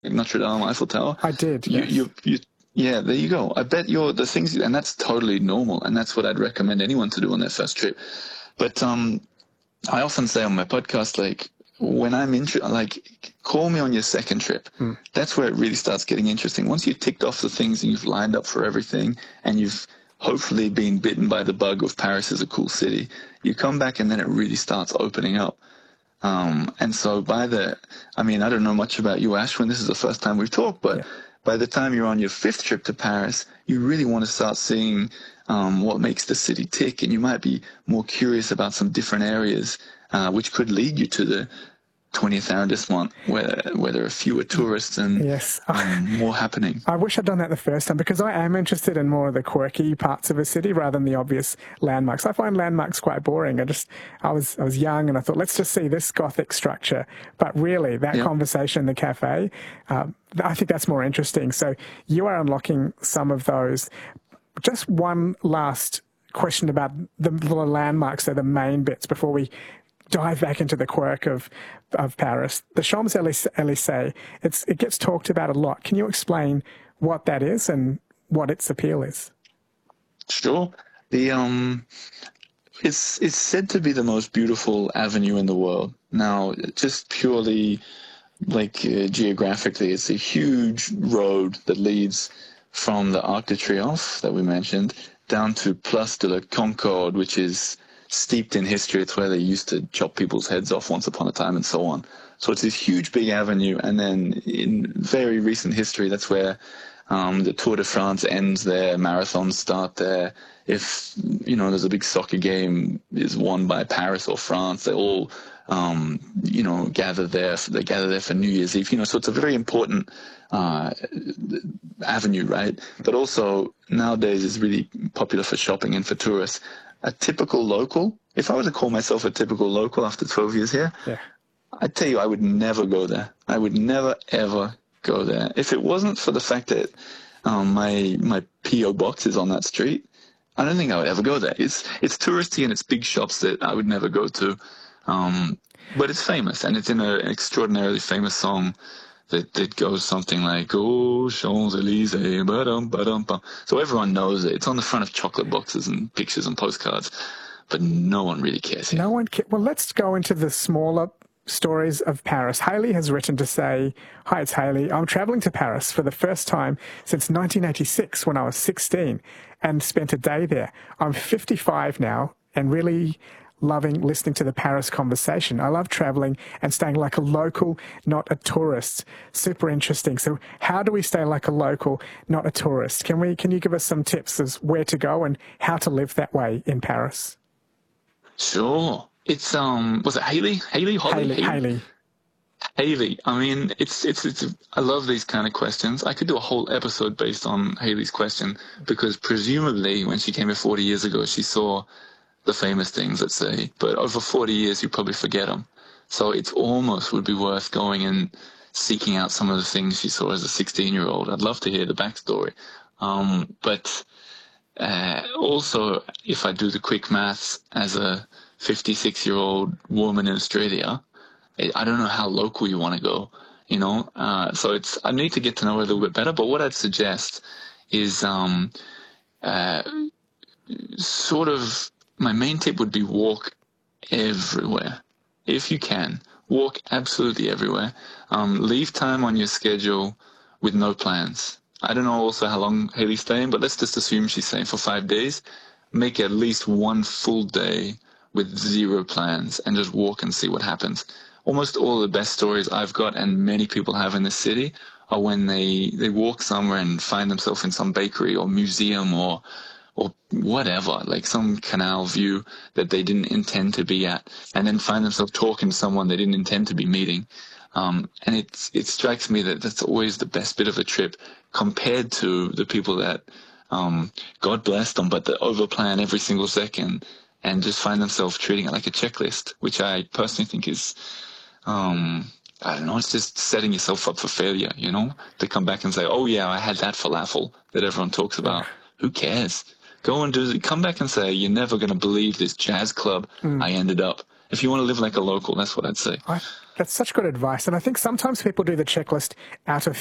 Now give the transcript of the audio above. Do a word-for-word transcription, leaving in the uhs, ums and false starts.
Notre Dame, Eiffel Tower. I did, You, yes. you, you, yeah, there you go. I bet you're the things, and that's totally normal, and that's what I'd recommend anyone to do on their first trip. But um, I often say on my podcast, like, when I'm in, like, call me on your second trip. Mm. That's where it really starts getting interesting. Once you've ticked off the things and you've lined up for everything, and you've hopefully been bitten by the bug of Paris is a cool city, you come back and then it really starts opening up. Um, and so by the, I mean, I don't know much about you, Ashwin. This is the first time we've talked, but yeah. By the time you're on your fifth trip to Paris, you really want to start seeing um, what makes the city tick, and you might be more curious about some different areas, uh, which could lead you to the twentieth arrondissement, where where there are fewer tourists and yes. um, more happening. I wish I'd done that the first time, because I am interested in more of the quirky parts of a city rather than the obvious landmarks. I find landmarks quite boring. I just, I was I was young and I thought, let's just see this Gothic structure. But really, that yep. conversation in the cafe, um, I think that's more interesting. So you are unlocking some of those. Just one last question about the, the landmarks, so the main bits, before we dive back into the quirk of of Paris. The Champs-Élysées, it's it gets talked about a lot. Can you explain what that is and what its appeal is? Sure. The um, it's it's said to be the most beautiful avenue in the world. Now, just purely like uh, geographically, it's a huge road that leads from the Arc de Triomphe that we mentioned down to Place de la Concorde, which is steeped in history. It's where they used to chop people's heads off once upon a time and so on. So it's this huge big avenue, and then in very recent history, that's where um, the Tour de France ends there, marathons start there. If, you know, there's a big soccer game is won by Paris or France, they all, um, you know, gather there. They gather there for New Year's Eve, you know, so it's a very important uh, avenue, right? But also nowadays is really popular for shopping and for tourists. A typical local, if I were to call myself a typical local after twelve years here, yeah. I'd tell you I would never go there. I would never, ever go there. If it wasn't for the fact that um, my my P O box is on that street, I don't think I would ever go there. It's it's touristy and it's big shops that I would never go to. Um, but it's famous, and it's in a, an extraordinarily famous song that, that goes something like, oh, Champs-Élysées, ba-dum, ba-dum, ba. So everyone knows it. It's on the front of chocolate boxes and pictures and postcards, but no one really cares here. No one cares. Well, let's go into the smaller stories of Paris. Haley has written to say, hi, it's Haley. I'm traveling to Paris for the first time since nineteen eighty-six when I was sixteen and spent a day there. I'm fifty-five now and really loving listening to the Paris conversation. I love traveling and staying like a local, not a tourist. Super interesting. So how do we stay like a local, not a tourist? Can we? Can you give us some tips as where to go and how to live that way in Paris? Sure. It's, um, was it Haley? Haley? Holly? Haley. Haley. Haley. I mean, it's, it's, it's, I love these kind of questions. I could do a whole episode based on Haley's question, because presumably when she came here forty years ago, she saw the famous things, let's say, but over forty years, you probably forget them. So it's almost would be worth going and seeking out some of the things she saw as a sixteen-year-old. I'd love to hear the backstory. Um, but uh, also, if I do the quick maths, as a fifty-six-year-old woman in Australia, I don't know how local you want to go, you know? Uh, so it's I need to get to know her a little bit better, but what I'd suggest is um, uh, sort of, my main tip would be walk everywhere. If you can, walk absolutely everywhere. Um, leave time on your schedule with no plans. I don't know also how long Haley's staying, but let's just assume she's staying for five days. Make at least one full day with zero plans and just walk and see what happens. Almost all the best stories I've got and many people have in this city are when they, they walk somewhere and find themselves in some bakery or museum or or whatever, like some canal view that they didn't intend to be at, and then find themselves talking to someone they didn't intend to be meeting. Um, and it, it strikes me that that's always the best bit of a trip compared to the people that, um, God bless them, but that overplan every single second and just find themselves treating it like a checklist, which I personally think is, um, I don't know, it's just setting yourself up for failure, you know, to come back and say, oh yeah, I had that falafel that everyone talks about. Who cares? Go and do it. Come back and say, you're never going to believe this jazz club mm. I ended up. If you want to live like a local, that's what I'd say. I, That's such good advice. And I think sometimes people do the checklist out of